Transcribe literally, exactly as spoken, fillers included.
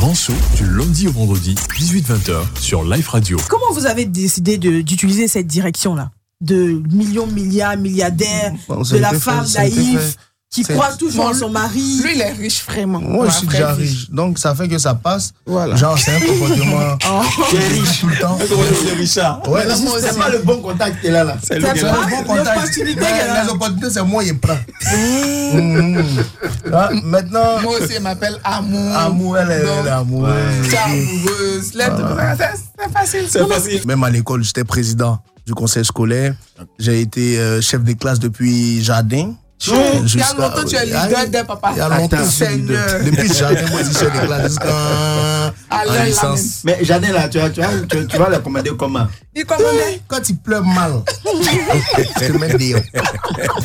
grand saut du lundi au vendredi, dix-huit vingt heures sur Life Radio. Comment vous avez décidé de, d'utiliser cette direction-là? De millions, milliards, milliardaires, bon, de la femme naïve qui c'est... croit toujours bon, en son mari. Lui, il est riche vraiment. Moi, je suis déjà riche. riche. Donc, ça fait que ça passe. Voilà. Genre, c'est un comportement. Oh. Tu es riche tout le temps. C'est Richard. Ouais, non, c'est, c'est pas le bon contact qui est là. là. C'est, c'est le pas le bon contact. L'opportunité, ouais, les opportunités, c'est moi qui prends. Mmh. Ah, maintenant. Moi aussi, elle m'appelle Amour. Amour, elle est, donc, elle est amour. Ouais. C'est amoureuse. Ah. C'est, c'est facile. C'est Comment? facile. Même à l'école, j'étais président du conseil scolaire. J'ai été euh, chef de classe depuis jardin. Il y a longtemps que tu es leader des papas. Il y a longtemps que je suis leader. Depuis jardin, moi, je suis chef de classe jusqu'en licence. Mais jardin, là, tu vas, tu, vas, tu, tu vas le commander comment? Il commandait. Quand il pleure mal, je te mets dehors.